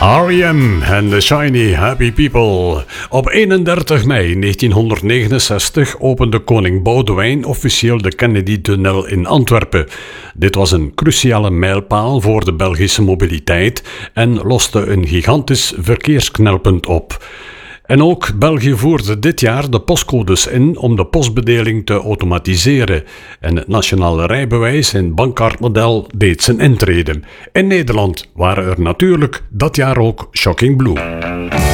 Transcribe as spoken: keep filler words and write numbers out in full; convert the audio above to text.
R E M en The Shiny Happy People. Op eenendertig mei negentienhonderdnegenenzestig opende koning Boudewijn officieel de Kennedy-tunnel in Antwerpen. Dit was een cruciale mijlpaal voor de Belgische mobiliteit en loste een gigantisch verkeersknelpunt op. En ook België voerde dit jaar de postcodes in om de postbedeling te automatiseren. En het nationale rijbewijs en bankkaartmodel deed zijn intrede. In Nederland waren er natuurlijk dat jaar ook Shocking Blue.